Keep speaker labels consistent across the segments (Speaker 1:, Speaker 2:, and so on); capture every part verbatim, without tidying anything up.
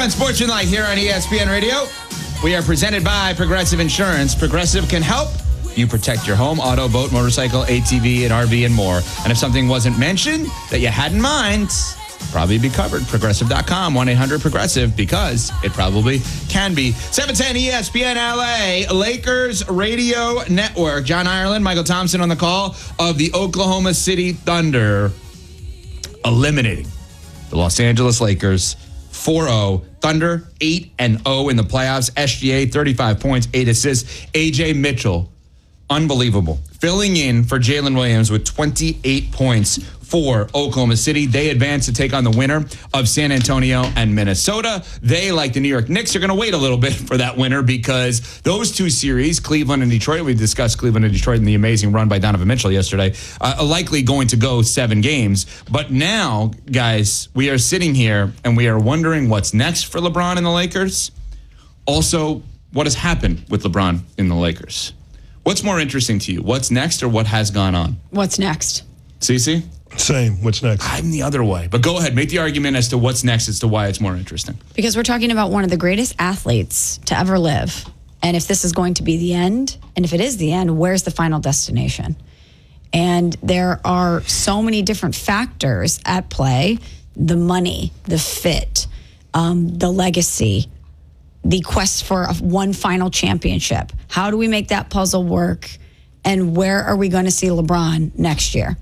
Speaker 1: Unsportsmanlike here on E S P N Radio. We are presented by Progressive Insurance. Progressive can help you protect your home, auto, boat, motorcycle, A T V, and R V, and more. And if something wasn't mentioned that you had in mind, probably be covered. Progressive dot com, one eight hundred progressive, because it probably can be. seven ten E S P N L A, Lakers Radio Network. John Ireland, Michael Thompson on the call of the Oklahoma City Thunder eliminating the Los Angeles Lakers four oh. Thunder eight and oh in the playoffs. S G A thirty-five points, eight assists. A J Mitchell, unbelievable, filling in for Jalen Williams with twenty-eight points for Oklahoma City. They advance to take on the winner of San Antonio and Minnesota. They, like the New York Knicks, are going to wait a little bit for that winner because those two series, Cleveland and Detroit, we discussed Cleveland and Detroit in the amazing run by Donovan Mitchell yesterday, uh, are likely going to go seven games. But now, guys, we are sitting here and we are wondering what's next for LeBron and the Lakers. Also, what has happened with LeBron in the Lakers? What's more interesting to you? What's next or what has gone on?
Speaker 2: What's next?
Speaker 1: Cece?
Speaker 3: Same. What's next?
Speaker 1: I'm the other way. But go ahead. Make the argument as to what's next as to why it's more interesting.
Speaker 2: Because we're talking about one of the greatest athletes to ever live. And if this is going to be the end, and if it is the end, where's the final destination? And there are so many different factors at play. The money, the fit, um, the legacy, the quest for a one final championship. How do we make that puzzle work? And where are we going to see LeBron next year?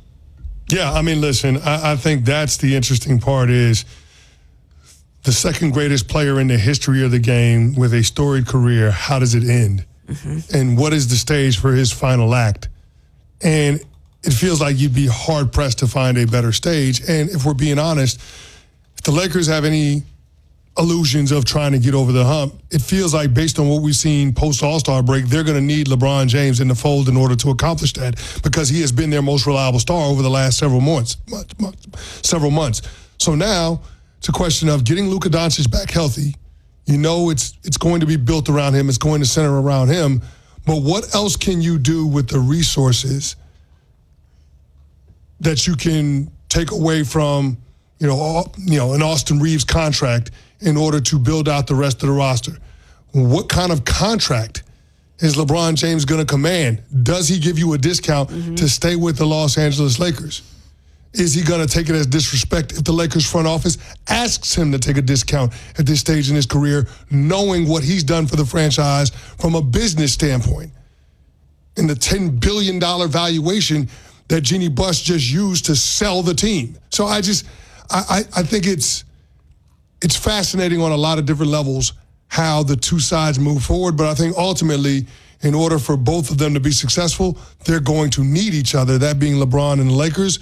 Speaker 3: Yeah, I mean, listen, I, I think that's the interesting part is the second greatest player in the history of the game with a storied career, how does it end? Mm-hmm. And what is the stage for his final act? And it feels like you'd be hard-pressed to find a better stage. And if we're being honest, if the Lakers have any illusions of trying to get over the hump, it feels like based on what we've seen post-All-Star break, they're going to need LeBron James in the fold in order to accomplish that because he has been their most reliable star over the last several months. months, months several months. So now it's a question of getting Luka Doncic back healthy. You know it's it's going to be built around him. It's going to center around him. But what else can you do with the resources that you can take away from, you know, all, you know, an Austin Reeves contract in order to build out the rest of the roster? What kind of contract is LeBron James going to command? Does he give you a discount mm-hmm. to stay with the Los Angeles Lakers? Is he going to take it as disrespect if the Lakers front office asks him to take a discount at this stage in his career, knowing what he's done for the franchise from a business standpoint? And the ten billion dollars valuation that Jeannie Buss just used to sell the team. So I just, I, I, I think it's, It's fascinating on a lot of different levels how the two sides move forward, but I think ultimately, in order for both of them to be successful, they're going to need each other, that being LeBron and the Lakers,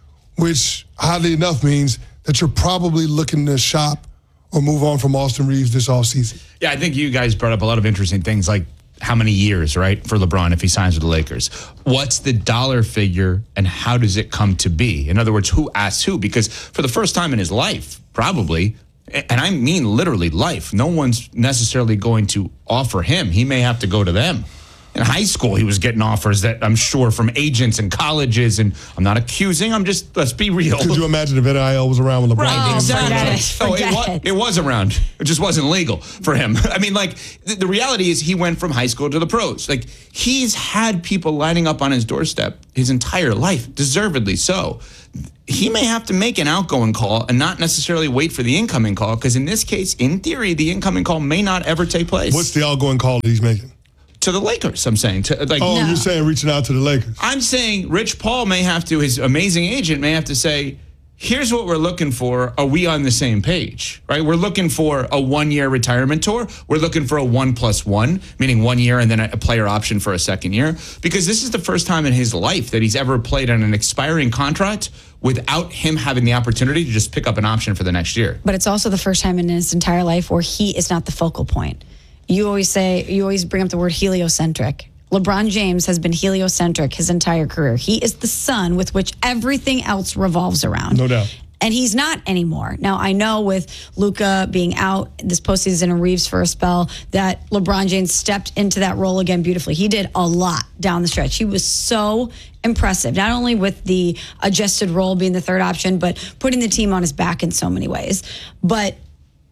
Speaker 3: which, oddly enough, means that you're probably looking to shop or move on from Austin Reeves this offseason.
Speaker 1: Yeah, I think you guys brought up a lot of interesting things, like how many years, right, for LeBron if he signs with the Lakers? What's the dollar figure and how does it come to be? In other words, who asks who? Because for the first time in his life, probably, and I mean literally life, no one's necessarily going to offer him. He may have to go to them. In high school, he was getting offers that I'm sure from agents and colleges, and I'm not accusing, I'm just, let's be real.
Speaker 3: Could you imagine if N I L was around with LeBron?
Speaker 1: Right, exactly.
Speaker 2: Forget it.
Speaker 1: Oh,
Speaker 2: Forget
Speaker 1: it, was,
Speaker 2: it.
Speaker 1: it was around. It just wasn't legal for him. I mean, like, the, the reality is he went from high school to the pros. Like, he's had people lining up on his doorstep his entire life, deservedly so. He may have to make an outgoing call and not necessarily wait for the incoming call, because in this case, in theory, the incoming call may not ever take place.
Speaker 3: What's the outgoing call that he's making?
Speaker 1: To the Lakers, I'm saying. To, like,
Speaker 3: oh,
Speaker 2: no.
Speaker 3: You're saying reaching out to the Lakers.
Speaker 1: I'm saying Rich Paul may have to, his amazing agent may have to say, here's what we're looking for. Are we on the same page? Right? We're looking for a one-year retirement tour. We're looking for a one plus one, meaning one year and then a player option for a second year. Because this is the first time in his life that he's ever played on an expiring contract without him having the opportunity to just pick up an option for the next year.
Speaker 2: But it's also the first time in his entire life where he is not the focal point. You always say, you always bring up the word heliocentric. LeBron James has been heliocentric his entire career. He is the sun with which everything else revolves around.
Speaker 3: No doubt.
Speaker 2: And he's not anymore. Now, I know with Luka being out this postseason and Reeves for a spell, that LeBron James stepped into that role again beautifully. He did a lot down the stretch. He was so impressive, not only with the adjusted role being the third option, but putting the team on his back in so many ways. But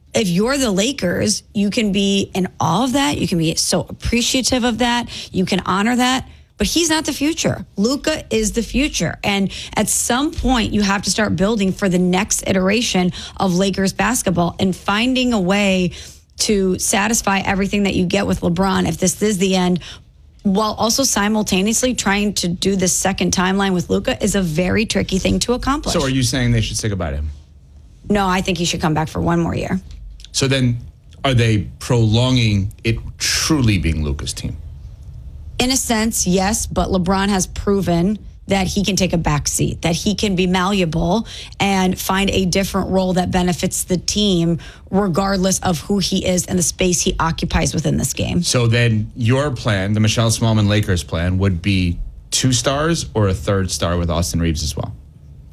Speaker 2: if you're the Lakers, you can be in awe of that. You can be so appreciative of that. You can honor that. But he's not the future. Luka is the future. And at some point, you have to start building for the next iteration of Lakers basketball and finding a way to satisfy everything that you get with LeBron if this is the end, while also simultaneously trying to do this second timeline with Luka is a very tricky thing to accomplish.
Speaker 1: So are you saying they should say goodbye to him?
Speaker 2: No, I think he should come back for one more year.
Speaker 1: So then are they prolonging it truly being Luka's team?
Speaker 2: In a sense, yes, but LeBron has proven that he can take a back seat, that he can be malleable and find a different role that benefits the team regardless of who he is and the space he occupies within this game.
Speaker 1: So then your plan, the Michelle Smallman Lakers plan, would be two stars or a third star with Austin Reeves as well?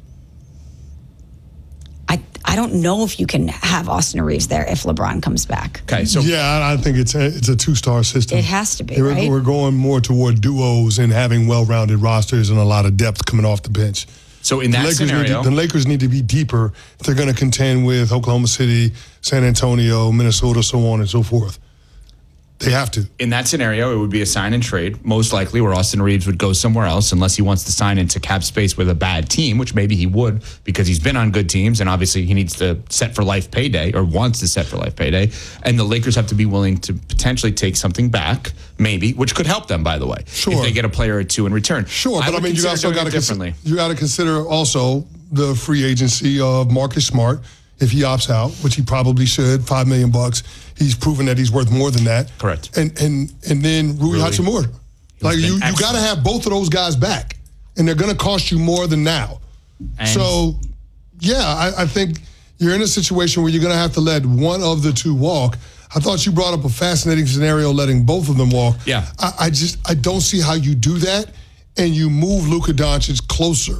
Speaker 2: I, I don't know if you can have Austin Reeves there if LeBron comes back.
Speaker 1: Okay, so
Speaker 3: yeah, I I think it's a, it's a two-star system.
Speaker 2: It has to be,
Speaker 3: we're,
Speaker 2: right?
Speaker 3: We're going more toward duos and having well-rounded rosters and a lot of depth coming off the bench.
Speaker 1: So in that
Speaker 3: the Lakers
Speaker 1: scenario,
Speaker 3: need to, the Lakers need to be deeper if they're going to contend with Oklahoma City, San Antonio, Minnesota, so on and so forth. They have to.
Speaker 1: In that scenario, it would be a sign and trade, most likely, where Austin Reeves would go somewhere else unless he wants to sign into cap space with a bad team, which maybe he would because he's been on good teams and obviously he needs to set for life payday or wants to set for life payday. And the Lakers have to be willing to potentially take something back, maybe, which could help them, by the way,
Speaker 3: Sure.
Speaker 1: if they get a player or two in return.
Speaker 3: Sure, but I,
Speaker 1: would
Speaker 3: mean, you
Speaker 1: consider
Speaker 3: also
Speaker 1: doing
Speaker 3: got
Speaker 1: it
Speaker 3: to
Speaker 1: differently.
Speaker 3: consider, you got to consider also the free agency of Marcus Smart if he opts out, which he probably should, five million bucks. He's proven that he's worth more than that.
Speaker 1: Correct.
Speaker 3: And and and then Rui
Speaker 1: Rui.
Speaker 3: Hachimura. Like
Speaker 1: been
Speaker 3: you, you
Speaker 1: excellent.
Speaker 3: got to have both of those guys back, and they're going to cost you more than now.
Speaker 1: And
Speaker 3: So, yeah, I, I think you're in a situation where you're going to have to let one of the two walk. I thought you brought up a fascinating scenario, letting both of them walk.
Speaker 1: Yeah.
Speaker 3: I, I just I don't see how you do that, and you move Luka Doncic closer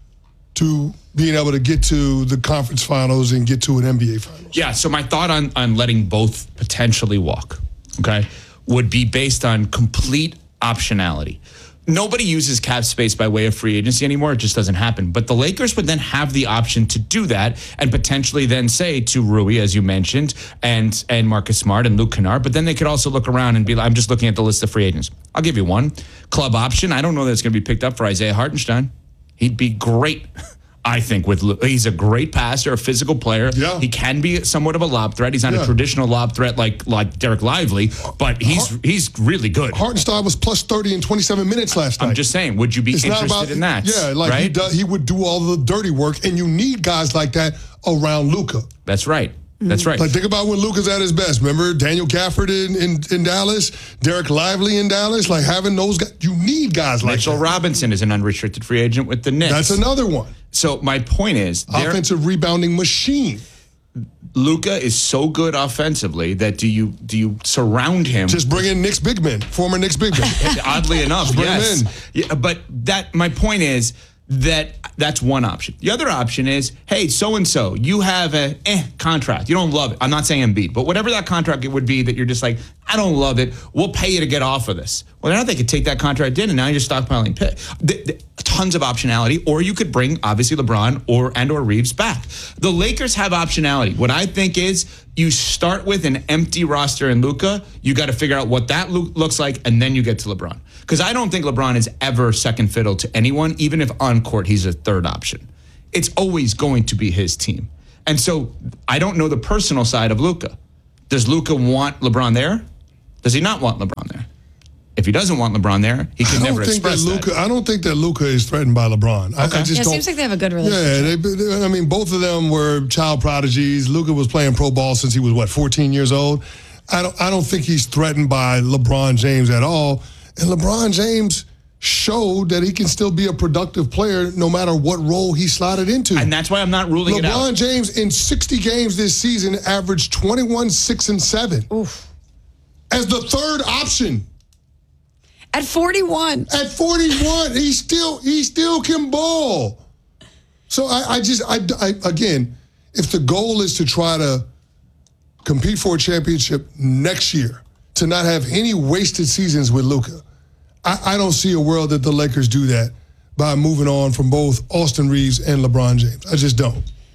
Speaker 3: to being able to get to the conference finals and get to an N B A finals.
Speaker 1: Yeah, so my thought on, on letting both potentially walk, okay, would be based on complete optionality. Nobody uses cap space by way of free agency anymore. It just doesn't happen. But the Lakers would then have the option to do that and potentially then say to Rui, as you mentioned, and and Marcus Smart and Luke Kennard, but then they could also look around and be like, I'm just looking at the list of free agents. I'll give you one. Club option. I don't know that it's going to be picked up for Isaiah Hartenstein. He'd be great. I think with he's a great passer, a physical player.
Speaker 3: Yeah.
Speaker 1: He can be somewhat of a lob threat. He's not
Speaker 3: Yeah.
Speaker 1: a traditional lob threat like like Derek Lively, but he's he's really good.
Speaker 3: Hartenstein was plus thirty in twenty-seven minutes last night.
Speaker 1: I'm just saying, would you be
Speaker 3: It's not
Speaker 1: interested
Speaker 3: about,
Speaker 1: in that?
Speaker 3: Yeah, like he,
Speaker 1: right?
Speaker 3: does, he would do all the dirty work, and you need guys like that around Luka.
Speaker 1: That's right. That's right.
Speaker 3: Like, think about when Luka's at his best. Remember Daniel Gafford in, in, in Dallas, Derek Lively in Dallas? Like, having those guys, you need guys like
Speaker 1: Mitchell
Speaker 3: that.
Speaker 1: Robinson is an unrestricted free agent with the Knicks.
Speaker 3: That's another one.
Speaker 1: So my point is, there-
Speaker 3: Offensive rebounding machine.
Speaker 1: Luka is so good offensively that do you do you surround him?
Speaker 3: Just bring in Knicks big men, former Knicks big men.
Speaker 1: Oddly enough,
Speaker 3: bring him
Speaker 1: yes.
Speaker 3: in.
Speaker 1: Yeah, but that my point is that that's one option. The other option is, hey, so and so, you have a eh contract. You don't love it. I'm not saying Embiid, but whatever that contract it would be that you're just like, I don't love it. We'll pay you to get off of this. Well, now they could take that contract in, and now you're stockpiling pay. The, the, tons of optionality, or you could bring obviously LeBron or and or Reeves back. The Lakers have optionality. What I think is you start with an empty roster in Luka. You got to figure out what that lo- looks like, and then you get to LeBron. Because I don't think LeBron is ever second fiddle to anyone, even if on court he's a third option. It's always going to be his team. And so I don't know the personal side of Luka. Does Luka want LeBron there? Does he not want LeBron there? If he doesn't want LeBron there, he can
Speaker 3: I
Speaker 1: never
Speaker 3: don't think that
Speaker 1: express
Speaker 3: Luka.
Speaker 1: that.
Speaker 3: I don't think that Luka is threatened by LeBron. I, I just
Speaker 2: Yeah, it
Speaker 3: don't.
Speaker 2: seems like they have a good relationship.
Speaker 3: Yeah, they, I mean, both of them were child prodigies. Luka was playing pro ball since he was what, fourteen years old. I don't. I don't think he's threatened by LeBron James at all. And LeBron James showed that he can still be a productive player no matter what role he slotted into.
Speaker 1: And that's why I'm not ruling it out.
Speaker 3: LeBron James in sixty games this season averaged twenty-one, six, and seven.
Speaker 2: Oof.
Speaker 3: As the third option.
Speaker 2: At forty-one.
Speaker 3: At forty-one, he still he still can ball. So I, I just I, I again, if the goal is to try to compete for a championship next year, to not have any wasted seasons with Luka, I, I don't see a world that the Lakers do that by moving on from both Austin Reeves and LeBron James. I just don't.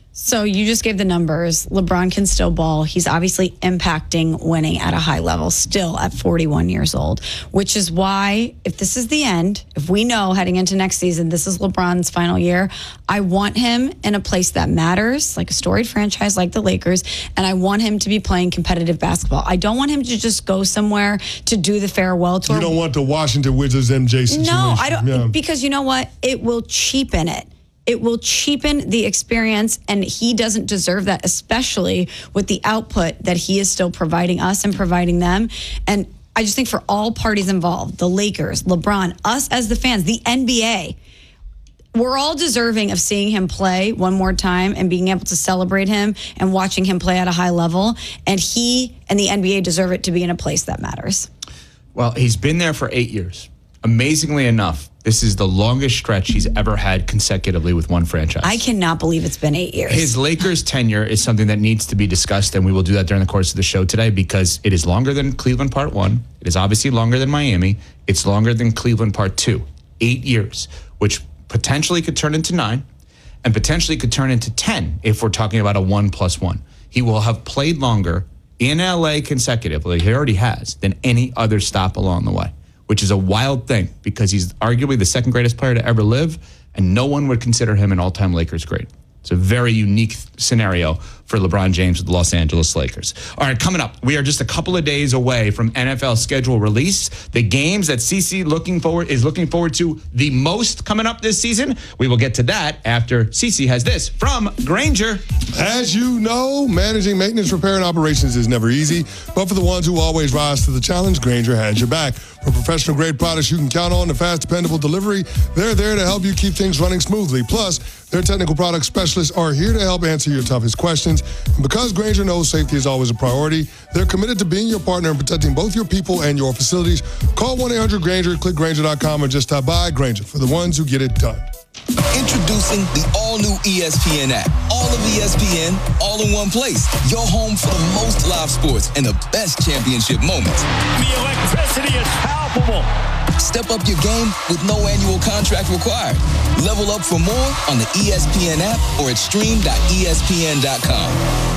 Speaker 2: So you just gave the numbers. LeBron can still ball. He's obviously impacting winning at a high level still at forty-one years old, which is why if this is the end, if we know heading into next season, this is LeBron's final year, I want him in a place that matters, like a storied franchise like the Lakers, and I want him to be playing competitive basketball. I don't want him to just go somewhere to do the farewell tour.
Speaker 3: You don't want the Washington Wizards M J situation.
Speaker 2: No, I don't,
Speaker 3: yeah.
Speaker 2: because you know what? It will cheapen it. It will cheapen the experience, and he doesn't deserve that, especially with the output that he is still providing us and providing them. And I just think for all parties involved, the Lakers, LeBron, us as the fans, the N B A, we're all deserving of seeing him play one more time and being able to celebrate him and watching him play at a high level. And he and the N B A deserve it to be in a place that matters.
Speaker 1: Well, he's been there for eight years. Amazingly enough, this is the longest stretch he's ever had consecutively with one franchise.
Speaker 2: I cannot believe it's been eight years.
Speaker 1: His Lakers tenure is something that needs to be discussed, and we will do that during the course of the show today because it is longer than Cleveland Part one. It is obviously longer than Miami. It's longer than Cleveland Part two. Eight years, which potentially could turn into nine and potentially could turn into ten if we're talking about a one plus one. He will have played longer in L A consecutively, he already has, than any other stop along the way, which is a wild thing because he's arguably the second greatest player to ever live, and no one would consider him an all-time Lakers great. It's a very unique scenario for LeBron James with the Los Angeles Lakers. All right, coming up, we are just a couple of days away from N F L schedule release. The games that C C looking forward is looking forward to the most coming up this season. We will get to that after C C has this from Grainger.
Speaker 3: As you know, managing maintenance, repair, and operations is never easy, but for the ones who always rise to the challenge, Grainger has your back. For professional-grade products you can count on, the fast, dependable delivery, they're there to help you keep things running smoothly. Plus, their technical product specialists are here to help answer your toughest questions. And because Grainger knows safety is always a priority, they're committed to being your partner and protecting both your people and your facilities. Call one eight hundred Grainger, click Grainger dot com, or just stop by. Grainger, for the ones who get it done.
Speaker 4: Introducing the all-new E S P N app. All of E S P N, all in one place. Your home for the most live sports and the best championship moments.
Speaker 5: The electricity is palpable.
Speaker 4: Step up your game with no annual contract required. Level up for more on the E S P N app or at stream dot E S P N dot com.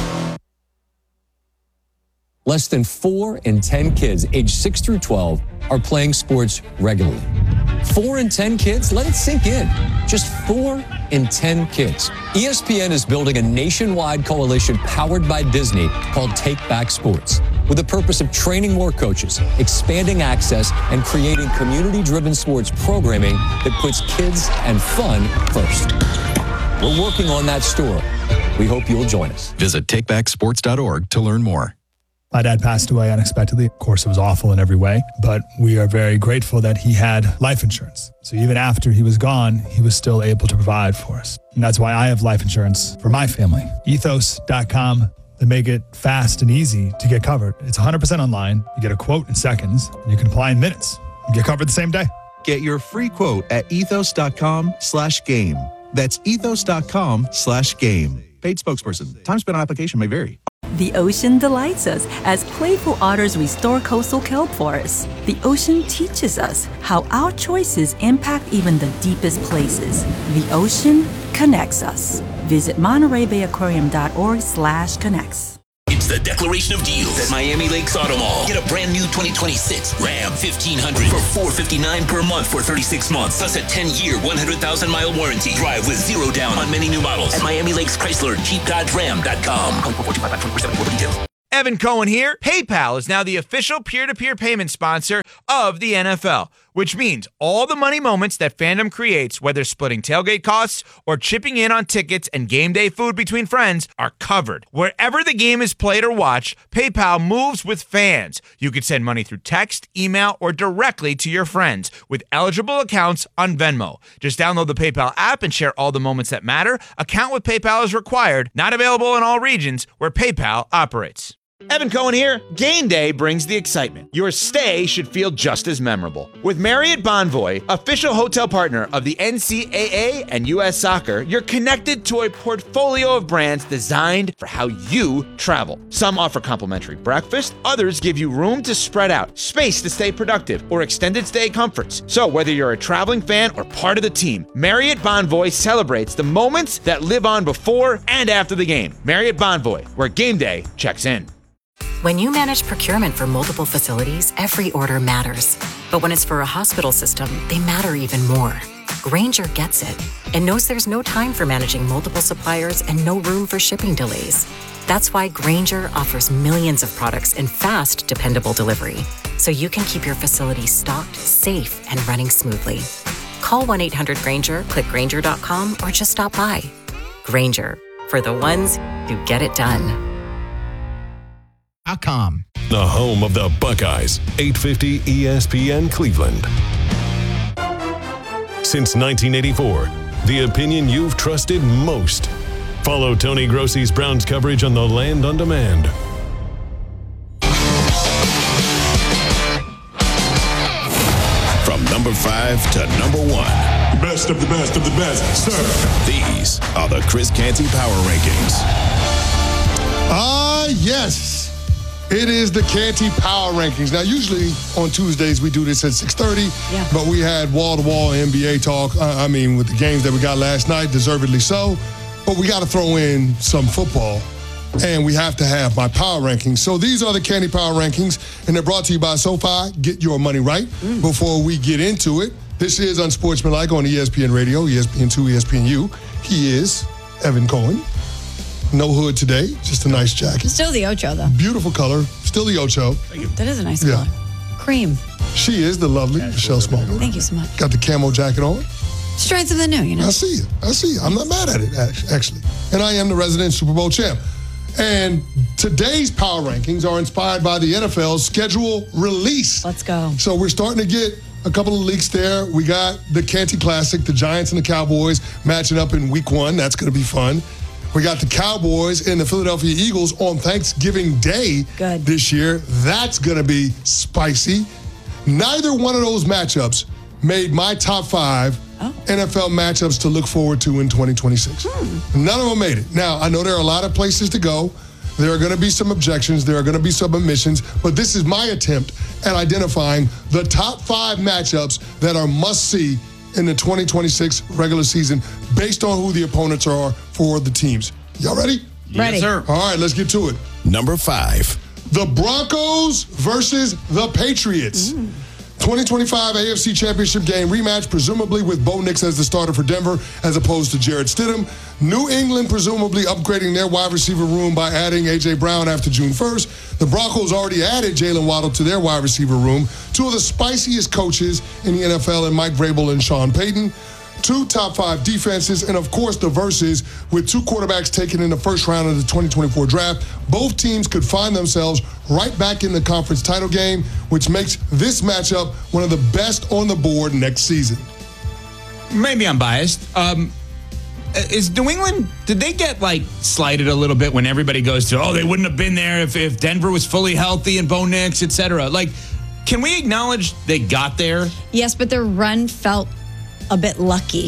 Speaker 6: Less than four in ten kids aged six through twelve are playing sports regularly. Four in ten kids? Let it sink in. Just four in ten kids. E S P N is building a nationwide coalition powered by Disney called Take Back Sports, with the purpose of training more coaches, expanding access, and creating community-driven sports programming that puts kids and fun first. We're working on that story. We hope you'll join us.
Speaker 7: Visit take back sports dot org to learn more.
Speaker 8: My dad passed away unexpectedly. Of course, it was awful in every way, but we are very grateful that he had life insurance. So even after he was gone, he was still able to provide for us. And that's why I have life insurance for my family. ethos dot com. They make it fast and easy to get covered. It's one hundred percent online. You get a quote in seconds. And you can apply in minutes. You get covered the same day.
Speaker 9: Get your free quote at ethos dot com slash game. That's ethos dot com slash game. Paid spokesperson. Time spent on application may vary.
Speaker 10: The ocean delights us as playful otters restore coastal kelp forests. The ocean teaches us how our choices impact even the deepest places. The ocean connects us. Visit Monterey Bay Aquarium dot org slash connects.
Speaker 11: It's the declaration of deals at Miami Lakes Auto Mall. Get a brand new twenty twenty-six Ram fifteen hundred for four hundred fifty-nine dollars per month for thirty-six months. Plus a ten-year, one hundred thousand mile warranty. Drive with zero down on many new models at Miami Lakes Chrysler Jeep Dodge Ram dot com.
Speaker 12: Evan Cohen here. PayPal is now the official peer-to-peer payment sponsor of the N F L, which means all the money moments that fandom creates, whether splitting tailgate costs or chipping in on tickets and game day food between friends, are covered. Wherever the game is played or watched, PayPal moves with fans. You can send money through text, email, or directly to your friends with eligible accounts on Venmo. Just download the PayPal app and share all the moments that matter. Account with PayPal is required. Not available in all regions where PayPal operates. Evan Cohen here. Game day brings the excitement. Your stay should feel just as memorable. With Marriott Bonvoy, official hotel partner of the N C double A and U S Soccer, you're connected to a portfolio of brands designed for how you travel. Some offer complimentary breakfast, others give you room to spread out, space to stay productive, or extended stay comforts. So whether you're a traveling fan or part of the team, Marriott Bonvoy celebrates the moments that live on before and after the game. Marriott Bonvoy, where game day checks in.
Speaker 13: When you manage procurement for multiple facilities, every order matters. But when it's for a hospital system, they matter even more. Grainger gets it and knows there's no time for managing multiple suppliers and no room for shipping delays. That's why Grainger offers millions of products in fast, dependable delivery, so you can keep your facility stocked, safe, and running smoothly. Call one eight hundred Grainger, click Grainger dot com, or just stop by. Grainger, for the ones who get it done.
Speaker 14: Com. The home of the Buckeyes, eight fifty E S P N Cleveland. Since nineteen eighty-four, the opinion you've trusted most. Follow Tony Grossi's Browns coverage on The Land on Demand. From number five to number one.
Speaker 15: Best of the best of the best, sir.
Speaker 14: These are the Chris Canty Power Rankings.
Speaker 3: Ah, yes. It is the Canty Power Rankings. Now, usually on Tuesdays, we do this at six thirty,
Speaker 2: yeah.
Speaker 3: but we had wall-to-wall N B A talk. Uh, I mean, with the games that we got last night, deservedly so. But we got to throw in some football, and we have to have my Power Rankings. So these are the Canty Power Rankings, and they're brought to you by SoFi. Get your money right. Mm. Before we get into it, this is Unsportsmanlike on E S P N Radio, E S P N two, E S P N U. He is Evan Cohen. No hood today, just a nice jacket.
Speaker 2: Still the Ocho, though.
Speaker 3: Beautiful color, still the Ocho.
Speaker 2: That is a nice
Speaker 3: Yeah.
Speaker 2: color. Cream.
Speaker 3: She is the lovely Michelle Smallwood.
Speaker 2: Thank you so much.
Speaker 3: Got the camo jacket on.
Speaker 2: Just trying something new, you know.
Speaker 3: I see you. I see you. I'm not mad at it, act- actually. And I am the resident Super Bowl champ. And today's Power Rankings are inspired by the N F L's schedule release.
Speaker 2: Let's go.
Speaker 3: So we're starting to get a couple of leaks there. We got the Canty Classic, the Giants and the Cowboys matching up in week one. That's going to be fun. We got the Cowboys and the Philadelphia Eagles on Thanksgiving Day
Speaker 2: Good.
Speaker 3: this year. That's going to be spicy. Neither one of those matchups made my top five oh. N F L matchups to look forward to in twenty twenty-six. Hmm. None of them made it. Now, I know there are a lot of places to go. There are going to be some objections. There are going to be some omissions. But this is my attempt at identifying the top five matchups that are must-see in the twenty twenty-six regular season based on who the opponents are for the teams. Y'all ready?
Speaker 2: Ready.
Speaker 1: Yes, sir.
Speaker 3: All right, let's get to it.
Speaker 14: Number five.
Speaker 3: The Broncos versus the Patriots. Mm. twenty twenty-five A F C Championship game rematch, presumably with Bo Nix as the starter for Denver as opposed to Jarrett Stidham. New England presumably upgrading their wide receiver room by adding A J. Brown after June first. The Broncos already added Jalen Waddle to their wide receiver room. Two of the spiciest coaches in the N F L in Mike Vrabel and Sean Payton. Two top five defenses, and of course the verses with two quarterbacks taken in the first round of the twenty twenty-four draft. Both teams could find themselves right back in the conference title game, which makes this matchup one of the best on the board next season.
Speaker 1: Maybe I'm biased. Um, is New England, did they get like slighted a little bit when everybody goes to, oh, they wouldn't have been there if, if Denver was fully healthy and Bo Nix, et cetera? Like, can we acknowledge they got there?
Speaker 2: Yes, but their run felt a bit lucky.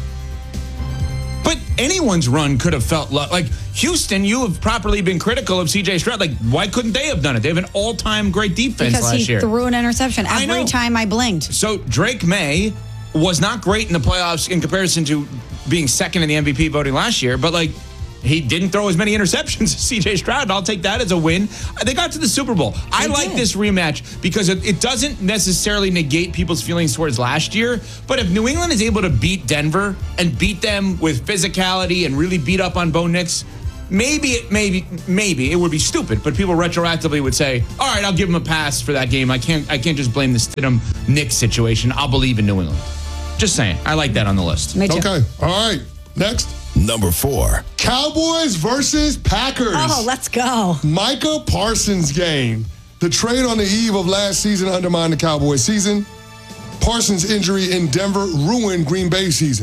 Speaker 1: But anyone's run could have felt lu- like Houston. You have properly been critical of C J Stroud. Like, why couldn't they have done it? They have an all-time great defense
Speaker 2: because
Speaker 1: last
Speaker 2: he
Speaker 1: year.
Speaker 2: threw an interception
Speaker 1: I
Speaker 2: every
Speaker 1: know.
Speaker 2: time I blinked.
Speaker 1: So Drake May was not great in the playoffs in comparison to being second in the M V P voting last year, but like he didn't throw as many interceptions as C J Stroud, and I'll take that as a win. They got to the Super Bowl. I like
Speaker 2: did.
Speaker 1: this rematch because it, it doesn't necessarily negate people's feelings towards last year, but if New England is able to beat Denver and beat them with physicality and really beat up on Bo Nix, maybe it maybe maybe it would be stupid, but people retroactively would say, all right, I'll give them a pass for that game. I can't I can't just blame the Stidham Knicks situation. I'll believe in New England. Just saying. I like that on the list.
Speaker 2: Me too.
Speaker 3: Okay. All right. Next.
Speaker 14: Number four.
Speaker 3: Cowboys versus Packers.
Speaker 2: Oh, let's go.
Speaker 3: Micah Parsons game. The trade on the eve of last season undermined the Cowboys season. Parsons' injury in Denver ruined Green Bay's season.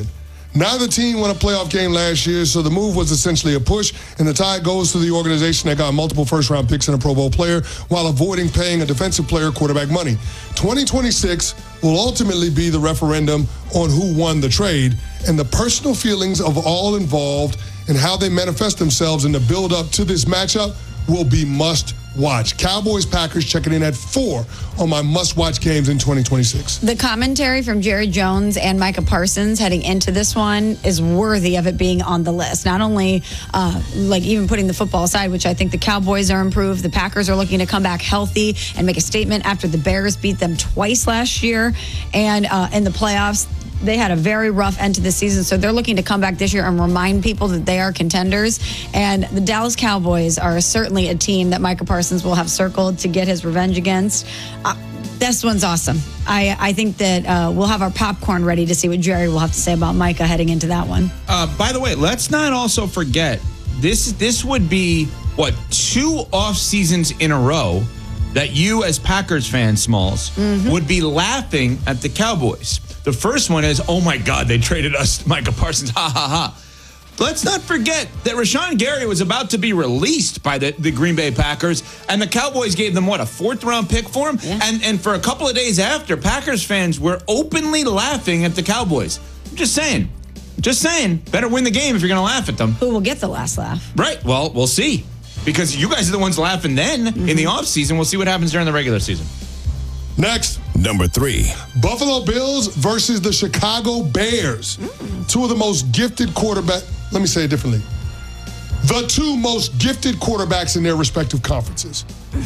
Speaker 3: Neither team won a playoff game last year, so the move was essentially a push, and the tie goes to the organization that got multiple first-round picks and a Pro Bowl player while avoiding paying a defensive player quarterback money. twenty twenty-six will ultimately be the referendum on who won the trade, and the personal feelings of all involved and how they manifest themselves in the build-up to this matchup will be must-watch. Cowboys-Packers checking in at four on my must-watch games in twenty twenty-six.
Speaker 2: The commentary from Jerry Jones and Micah Parsons heading into this one is worthy of it being on the list. Not only, uh, like, even putting the football aside, which I think the Cowboys are improved. The Packers are looking to come back healthy and make a statement after the Bears beat them twice last year. And uh, in the playoffs, they had a very rough end to the season, so they're looking to come back this year and remind people that they are contenders. And the Dallas Cowboys are certainly a team that Micah Parsons will have circled to get his revenge against. Uh, this one's awesome. I, I think that uh, we'll have our popcorn ready to see what Jerry will have to say about Micah heading into that one.
Speaker 1: Uh, by the way, let's not also forget, this, this would be, what, two off seasons in a row that you as Packers fans, Smalls, mm-hmm. would be laughing at the Cowboys. The first one is, oh my God, they traded us Micah Parsons, ha ha ha. Let's not forget that Rashawn Gary was about to be released by the, the Green Bay Packers, and the Cowboys gave them, what, a fourth round pick for him?
Speaker 2: Yeah.
Speaker 1: And, and for a couple of days after, Packers fans were openly laughing at the Cowboys. I'm just saying. Just saying. Better win the game if you're going to laugh at them.
Speaker 2: Who will get the last laugh?
Speaker 1: Right. Well, we'll see. Because you guys are the ones laughing then mm-hmm. in the offseason. We'll see what happens during the regular season.
Speaker 3: Next.
Speaker 14: Number three.
Speaker 3: Buffalo Bills versus the Chicago Bears. Mm. Two of the most gifted quarterback. Let me say it differently. The two most gifted quarterbacks in their respective conferences.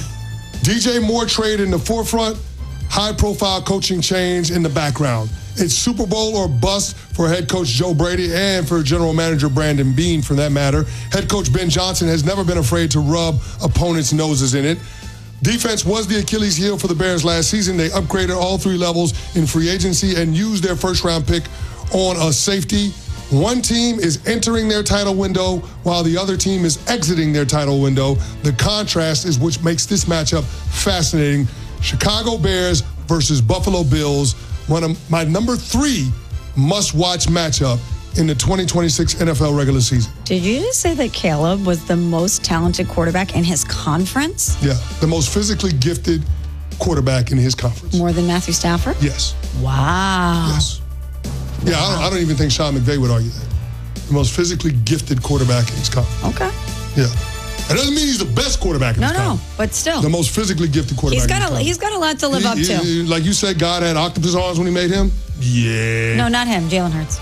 Speaker 3: D J Moore trade in the forefront, high-profile coaching change in the background. It's Super Bowl or bust for head coach Joe Brady and for general manager Brandon Beane, for that matter. Head coach Ben Johnson has never been afraid to rub opponents' noses in it. Defense was the Achilles heel for the Bears last season. They upgraded all three levels in free agency and used their first-round pick on a safety. One team is entering their title window while the other team is exiting their title window. The contrast is what makes this matchup fascinating. Chicago Bears versus Buffalo Bills, one of my number three must-watch matchup in the twenty twenty-six N F L regular season.
Speaker 2: Did you just say that Caleb was the most talented quarterback in his conference?
Speaker 3: Yeah, the most physically gifted quarterback in his conference.
Speaker 2: More than Matthew Stafford?
Speaker 3: Yes.
Speaker 2: Wow.
Speaker 3: Yes. Yeah, wow. I, don't, I don't even think Sean McVay would argue that. The most physically gifted quarterback in his conference.
Speaker 2: Okay.
Speaker 3: Yeah. That doesn't mean he's the best quarterback in
Speaker 2: no,
Speaker 3: his
Speaker 2: no,
Speaker 3: conference.
Speaker 2: No, but still.
Speaker 3: The most physically gifted quarterback
Speaker 2: he's got
Speaker 3: in his
Speaker 2: a,
Speaker 3: conference.
Speaker 2: He's got a lot to live
Speaker 3: he,
Speaker 2: up to.
Speaker 3: He, like you said, God had octopus arms when he made him? Yeah.
Speaker 2: No, not him. Jalen Hurts.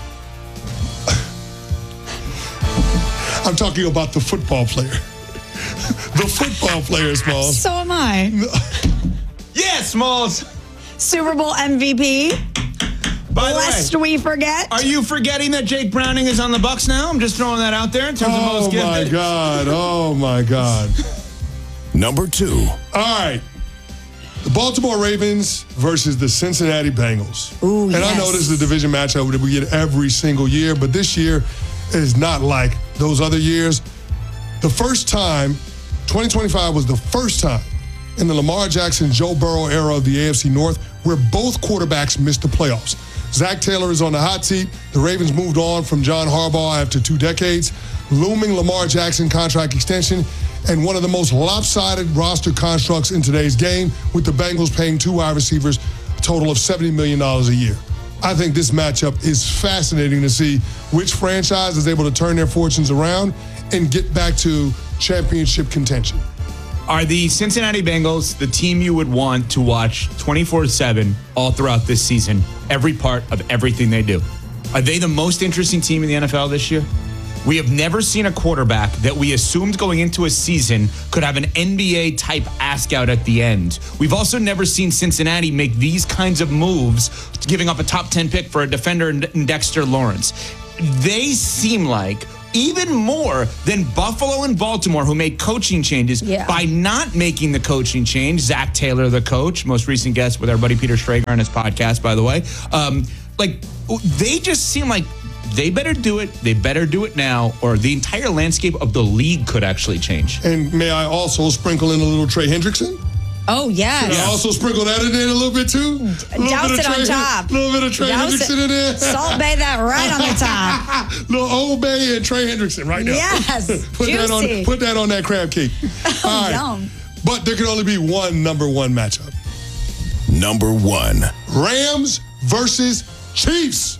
Speaker 3: I'm talking about the football player. The football player, Smalls.
Speaker 2: So am I.
Speaker 1: Yeah, Smalls.
Speaker 2: Super Bowl M V P.
Speaker 1: By
Speaker 2: Lest
Speaker 1: the way,
Speaker 2: we forget.
Speaker 1: Are you forgetting that Jake Browning is on the Bucs now? I'm just throwing that out there in terms
Speaker 3: oh
Speaker 1: of most gifted.
Speaker 3: Oh, my God. Oh, my God.
Speaker 14: Number two.
Speaker 3: All right. The Baltimore Ravens versus the Cincinnati Bengals.
Speaker 2: Ooh,
Speaker 3: and
Speaker 2: yes.
Speaker 3: I know this is a division matchup that we get every single year, but this year is not like those other years. The first time, twenty twenty-five was the first time in the Lamar Jackson, Joe Burrow era of the A F C North where both quarterbacks missed the playoffs. Zach Taylor is on the hot seat. The Ravens moved on from John Harbaugh after two decades. Looming Lamar Jackson contract extension and one of the most lopsided roster constructs in today's game, with the Bengals paying two wide receivers a total of seventy million dollars a year. I think this matchup is fascinating to see which franchise is able to turn their fortunes around and get back to championship contention.
Speaker 1: Are the Cincinnati Bengals the team you would want to watch twenty-four seven all throughout this season, every part of everything they do? Are they the most interesting team in the N F L this year? We have never seen a quarterback that we assumed going into a season could have an N B A-type ask out at the end. We've also never seen Cincinnati make these kinds of moves, giving up a top ten pick for a defender in Dexter Lawrence. They seem like, even more than Buffalo and Baltimore, who made coaching changes,
Speaker 2: yeah.
Speaker 1: by not making the coaching change. Zach Taylor, the coach, most recent guest with our buddy Peter Schrager on his podcast, by the way. Um, like, they just seem like they better do it. They better do it now, or the entire landscape of the league could actually change.
Speaker 3: And may I also sprinkle in a little Trey Hendrickson?
Speaker 2: Oh, yes.
Speaker 3: Should I also sprinkle that in there a little bit too? A
Speaker 2: Douse it on top.
Speaker 3: A little bit of Trey
Speaker 2: Douse
Speaker 3: Hendrickson
Speaker 2: it.
Speaker 3: in there.
Speaker 2: Salt Bay that right on the top.
Speaker 3: Little Old Bay and Trey Hendrickson right now.
Speaker 2: Yes.
Speaker 3: put that on.
Speaker 2: Juicy.
Speaker 3: Put that on that crab cake.
Speaker 2: Oh,
Speaker 3: All right.
Speaker 2: yum.
Speaker 3: But there can only be one number one matchup.
Speaker 15: Number one.
Speaker 3: Rams versus Chiefs.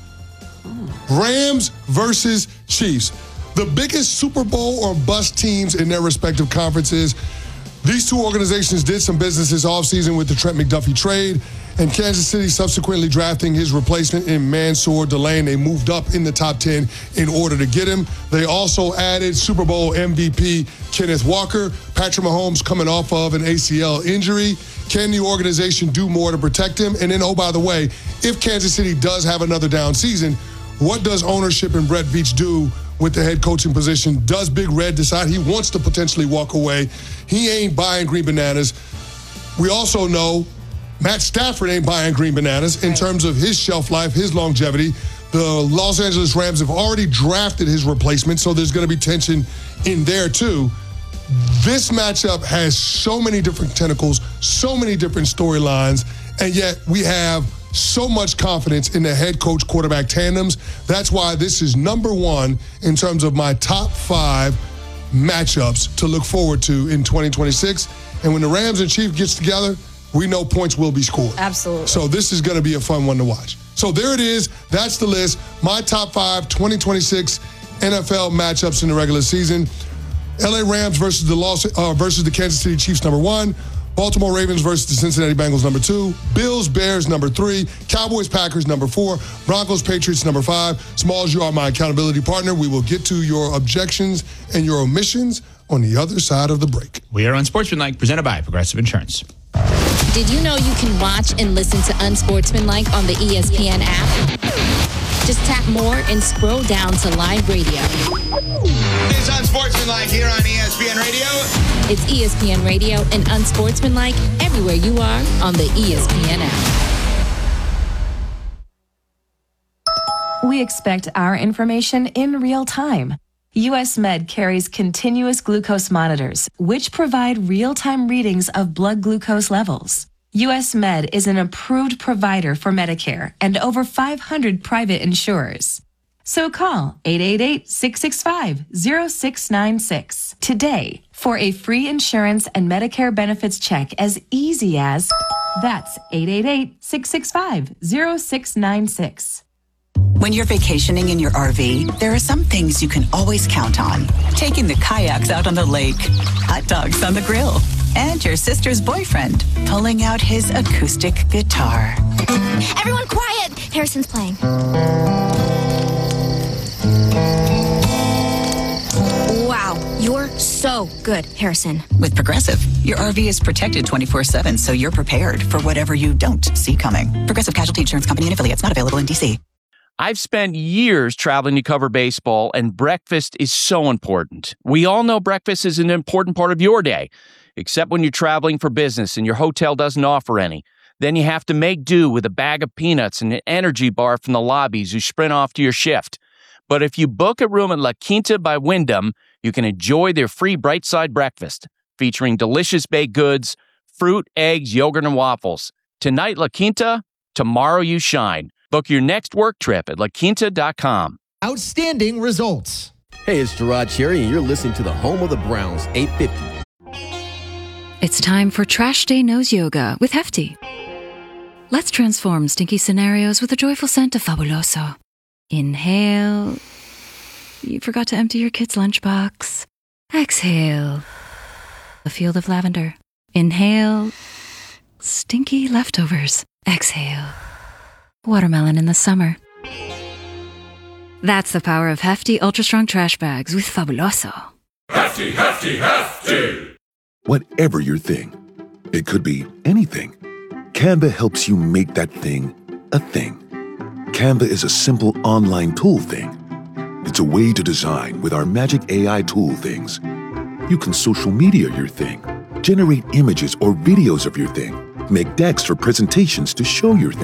Speaker 3: Rams versus Chiefs. The biggest Super Bowl or bust teams in their respective conferences. These two organizations did some business this offseason with the Trent McDuffie trade, and Kansas City subsequently drafting his replacement in Mansour Delane. They moved up in the top ten in order to get him. They also added Super Bowl M V P Kenneth Walker. Patrick Mahomes coming off of an A C L injury. Can the organization do more to protect him? And then, oh, by the way, if Kansas City does have another down season, what does ownership and Brett Veach do with the head coaching position? Does Big Red decide he wants to potentially walk away? He ain't buying green bananas. We also know Matt Stafford ain't buying green bananas in
Speaker 2: Right.
Speaker 3: terms of his shelf life, his longevity. The Los Angeles Rams have already drafted his replacement, so there's going to be tension in there too. This matchup has so many different tentacles, so many different storylines, and yet we have so much confidence in the head coach quarterback tandems. That's why this is number one in terms of my top five matchups to look forward to in twenty twenty-six. And when the Rams and Chiefs gets together, we know points will be scored.
Speaker 2: Absolutely.
Speaker 3: So this is going to be a fun one to watch. So there it is. That's the list. My top five twenty twenty-six N F L matchups in the regular season. L A Rams versus the Los, uh, versus the Kansas City Chiefs, number one. Baltimore Ravens versus the Cincinnati Bengals, number two. Bills, Bears, number three. Cowboys, Packers, number four. Broncos, Patriots, number five. Smalls, you are my accountability partner. We will get to your objections and your omissions on the other side of the break.
Speaker 1: We are Unsportsmanlike, presented by Progressive Insurance.
Speaker 16: Did you know you can watch and listen to Unsportsmanlike on the E S P N app? Just tap more and scroll down to live radio.
Speaker 1: It's Unsportsmanlike here on E S P N Radio.
Speaker 16: It's E S P N Radio and Unsportsmanlike everywhere you are on the E S P N app.
Speaker 17: We expect our information in real time. U S Med carries continuous glucose monitors, which provide real-time readings of blood glucose levels. U S Med is an approved provider for Medicare and over five hundred private insurers. So call eight eight eight, six six five, zero six nine six today for a free insurance and Medicare benefits check as easy as that's eight eight eight, six six five, zero six nine six.
Speaker 18: When you're vacationing in your R V, there are some things you can always count on. Taking the kayaks out on the lake, hot dogs on the grill, and your sister's boyfriend pulling out his acoustic guitar.
Speaker 19: Everyone quiet! Harrison's playing. Wow, you're so good, Harrison.
Speaker 18: With Progressive, your R V is protected twenty-four seven, so you're prepared for whatever you don't see coming. Progressive Casualty Insurance Company and affiliates, not available in D C.
Speaker 20: I've spent years traveling to cover baseball, and breakfast is so important. We all know breakfast is an important part of your day, except when you're traveling for business and your hotel doesn't offer any. Then you have to make do with a bag of peanuts and an energy bar from the lobbies you sprint off to your shift. But if you book a room at La Quinta by Wyndham, you can enjoy their free Bright Side breakfast, featuring delicious baked goods, fruit, eggs, yogurt, and waffles. Tonight, La Quinta, tomorrow you shine. Book your next work trip at la quinta dot com.
Speaker 21: Outstanding results.
Speaker 22: Hey, it's Gerard Cherry, and you're listening to the home of the Browns, eight fifty.
Speaker 23: It's time for Trash Day Nose Yoga with Hefty. Let's transform stinky scenarios with a joyful scent of Fabuloso. Inhale. You forgot to empty your kid's lunchbox. Exhale. A field of lavender. Inhale. Stinky leftovers. Exhale. Watermelon in the summer. That's the power of Hefty Ultra Strong Trash Bags with Fabuloso.
Speaker 15: Hefty, hefty, hefty.
Speaker 24: Whatever your thing, it could be anything. Canva helps you make that thing a thing. Canva is a simple online tool thing. It's a way to design with our magic A I tool things. You can social media your thing, generate images or videos of your thing, make decks or presentations to show your thing.